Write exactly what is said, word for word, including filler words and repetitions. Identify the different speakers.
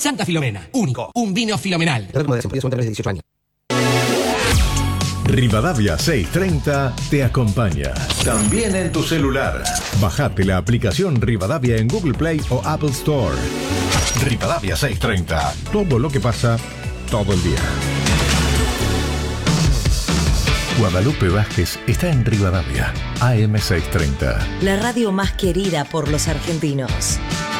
Speaker 1: Santa Filomena, único, un vino filomenal.
Speaker 2: dieciocho años.
Speaker 3: Rivadavia seiscientos treinta te acompaña. También en tu celular. Bajate la aplicación Rivadavia en Google Play o Apple Store. Rivadavia seiscientos treinta. Todo lo que pasa, todo el día. Guadalupe Vázquez está en Rivadavia, A M seiscientos treinta.
Speaker 4: La radio más querida por los argentinos.